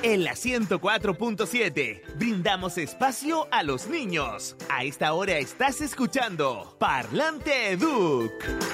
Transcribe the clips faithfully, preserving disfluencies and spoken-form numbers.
En la ciento cuatro punto siete, brindamos espacio a los niños. A esta hora estás escuchando Parlante Educ.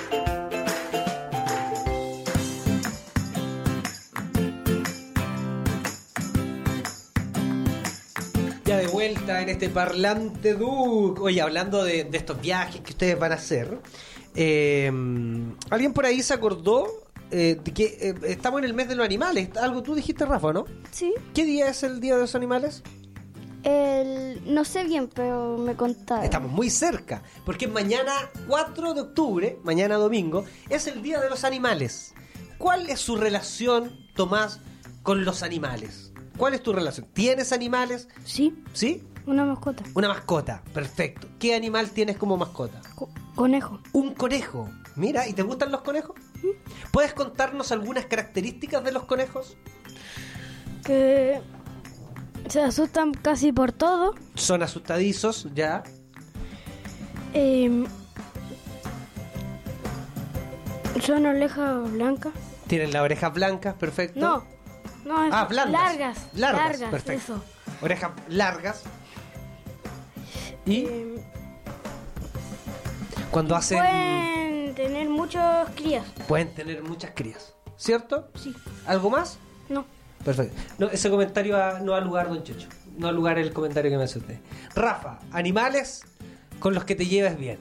Ya de vuelta en este Parlante Educ. Oye, hablando de, de estos viajes que ustedes van a hacer, eh, ¿alguien por ahí se acordó eh, de que eh, estamos en el mes de los animales? Algo tú dijiste, Rafa, ¿no? Sí. ¿Qué día es el día de los animales? El, no sé bien, pero me contaron. Estamos muy cerca, porque mañana cuatro de octubre, mañana domingo, es el día de los animales. ¿Cuál es su relación, Tomás, con los animales? ¿Cuál es tu relación? ¿Tienes animales? Sí. ¿Sí? Una mascota. Una mascota, perfecto. ¿Qué animal tienes como mascota? Co- conejo. Un conejo. Mira, ¿y te gustan los conejos? ¿Mm? ¿Puedes contarnos algunas características de los conejos? Que se asustan casi por todo. Son asustadizos, ya. Eh, son orejas blancas. Tienen las orejas blancas, perfecto. No, no, es Ah, blandas. largas. Largas, largas, perfecto. eso. Orejas largas. Y Eh, cuando hacen... pueden tener muchos crías. Pueden tener muchas crías, ¿cierto? Sí. ¿Algo más? No. Perfecto. No, ese comentario a- no ha lugar, don Checho. No ha lugar el comentario que me hace usted. Rafa, animales con los que te lleves bien.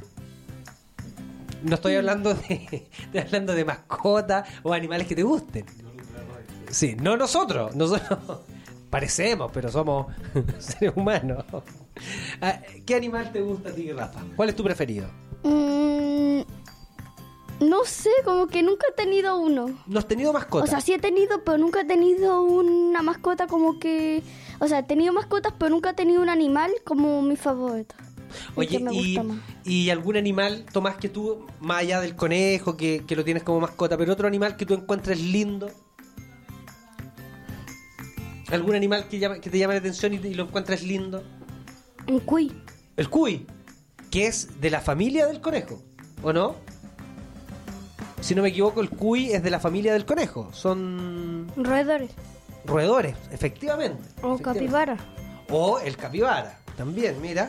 No estoy hablando de, estoy hablando de mascotas o animales que te gusten. Sí, no nosotros. Nosotros parecemos, pero somos seres humanos. Ah, ¿qué animal te gusta a ti, Rafa? ¿Cuál es tu preferido? Mm, no sé, como que nunca he tenido uno. ¿No has tenido mascotas? O sea, sí he tenido, pero nunca he tenido una mascota como que... O sea, he tenido mascotas, pero nunca he tenido un animal como mi favorito. el Oye, que me y, gusta más. y algún animal, Tomás, que tú, más allá del conejo, que, que lo tienes como mascota, pero otro animal que tú encuentres lindo? ¿Algún animal que, llama, que te llame la atención y, y lo encuentres lindo? Un cuy. El cuy, que es de la familia del conejo, ¿o no? Si no me equivoco, el cuy es de la familia del conejo. Son Roedores. roedores, efectivamente. O efectivamente. capibara. O el capibara, también, mira.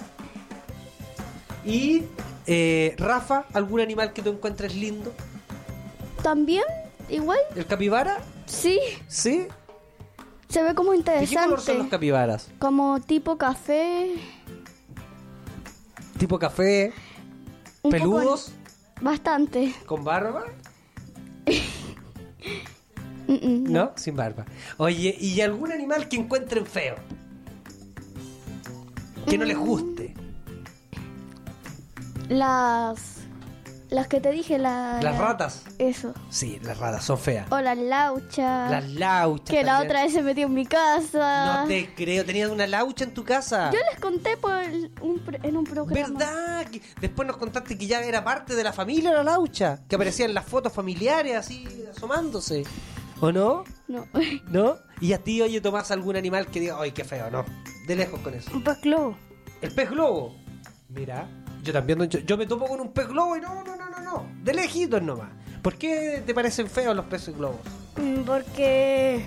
Y, eh, Rafa, ¿algún animal que tú encuentres lindo? También, igual, ¿El capibara? sí. ¿Sí? Se ve como ¿De qué color son los interesante. capibaras? Como tipo café. ¿Tipo café? un ¿Peludos? poco- Bastante. ¿Con barba? Mm, mm, no. No, sin barba. Oye, ¿y algún animal que encuentren feo? Que no les guste. Las... Las que te dije, la, ¿Las la- ratas? Eso. Sí, las ratas son feas. O las lauchas. Las lauchas. Que la también. otra vez se metió en mi casa. No te creo, tenías una laucha en tu casa. Yo les conté por el- un, pro- en un programa. ¿Verdad? Que después nos contaste que ya era parte de la familia la laucha. Que aparecía en las fotos familiares así asomándose. ¿O no? No. ¿No? Y a ti, oye, tomás algún animal que diga, ay, qué feo, no. De lejos con eso. Un pez globo. El pez globo. Mira, yo también, don Checho, yo me topo con un pez globo y no, no, no, no, no. De lejitos nomás. ¿Por qué te parecen feos los peces globos? Mm, Porque...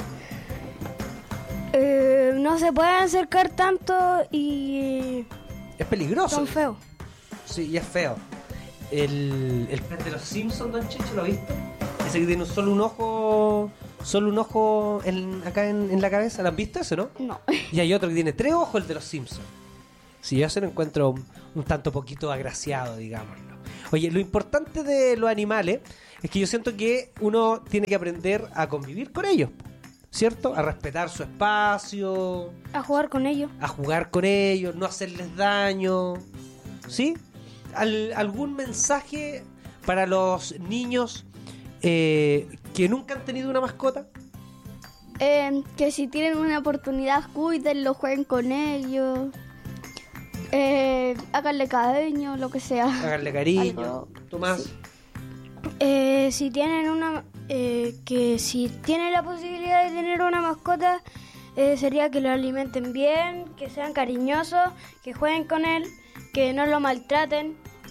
eh, no se pueden acercar tanto y... Es peligroso. Son feos. Sí, y es feo. El, el pez de los Simpsons, don Checho, ¿lo viste? Ese que tiene solo un ojo, solo un ojo en- acá en, en la cabeza. ¿Lo has visto ese, no? No. Y hay otro que tiene tres ojos, el de los Simpsons. Sí, yo se lo encuentro un, un tanto poquito agraciado, digámoslo. Oye, lo importante de los animales es que yo siento que uno tiene que aprender a convivir con ellos, ¿cierto? A respetar su espacio, A jugar con ellos. a jugar con ellos, no hacerles daño, ¿sí? Al- ¿Algún mensaje para los niños eh, que nunca han tenido una mascota? Eh, que si tienen una oportunidad, cuídenlo, jueguen con ellos. Eh, háganle cariño, lo que sea. Háganle cariño. Algo, Tomás. sí. Eh, si tienen una... eh, que si tienen la posibilidad de tener una mascota, eh, sería que lo alimenten bien, que sean cariñosos, que jueguen con él, que no lo maltraten.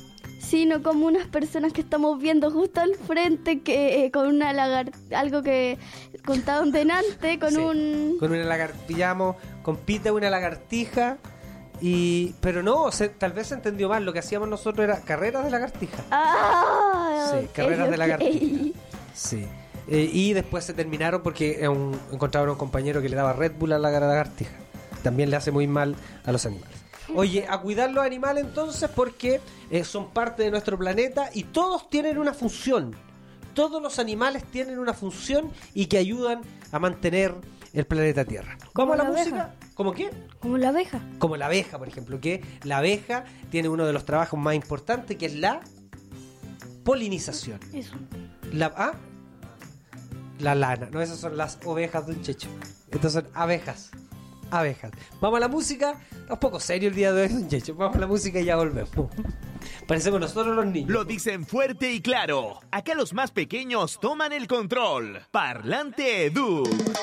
sino como unas personas que estamos viendo justo al frente, que eh, con una lagar algo que contaban delante, con Sí, un... Con una lagartija, pillamos, compite una lagartija, y pero no, se, tal vez se entendió mal. Lo que hacíamos nosotros era carreras de lagartija. Ah, Sí, ok, carreras de ok. lagartija. Sí. Eh, y después se terminaron porque eh, un, encontraron un compañero que le daba Red Bull a la lagartija. También le hace muy mal a los animales. Oye, a cuidar los animales entonces, porque eh, son parte de nuestro planeta y todos tienen una función. Todos los animales tienen una función y que ayudan a mantener el planeta Tierra. ¿Cómo Como la la música? abeja. ¿Cómo qué? Como la abeja. Como la abeja, por ejemplo, que la abeja tiene uno de los trabajos más importantes, que es la polinización. Eso. La, ¿ah? La lana. No, esas son las ovejas de un checho. Estas son abejas. Abejas. Vamos a la música. Está un poco serio el día de hoy, don Checho. Vamos a la música y ya volvemos. Parecemos nosotros los niños. Lo dicen fuerte y claro. Acá los más pequeños toman el control. Parlante Edu.